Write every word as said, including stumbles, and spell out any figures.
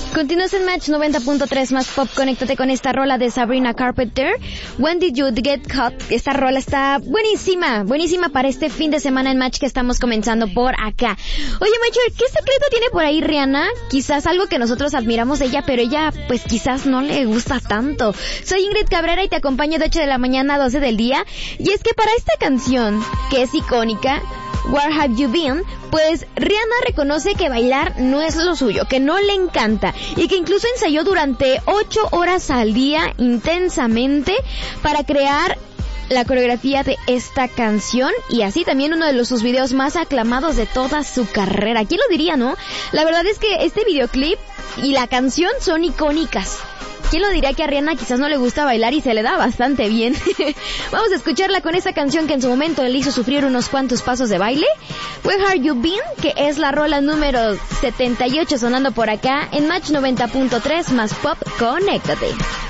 Continúas en Match noventa punto tres más pop. Conéctate con esta rola de Sabrina Carpenter. When Did You Get Caught? Esta rola está buenísima, buenísima para este fin de semana en Match que estamos comenzando por acá. Oye, Macho, ¿qué secreto tiene por ahí Rihanna? Quizás algo que nosotros admiramos de ella, pero ella pues quizás no le gusta tanto. Soy Ingrid Cabrera y te acompaño de ocho de la mañana a doce del día. Y es que para esta canción, que es icónica, Where Have You Been? Pues Rihanna reconoce que bailar no es lo suyo, que no le encanta y que incluso ensayó durante ocho horas al día intensamente para crear la coreografía de esta canción y así también uno de los, sus videos más aclamados de toda su carrera. ¿Quién lo diría, no? La verdad es que este videoclip y la canción son icónicas. ¿Quién lo diría que a Rihanna quizás no le gusta bailar y se le da bastante bien? Vamos a escucharla con esa canción que en su momento le hizo sufrir unos cuantos pasos de baile. Where Have You Been? Que es la rola número setenta y ocho sonando por acá en Match noventa punto tres más pop. Conéctate.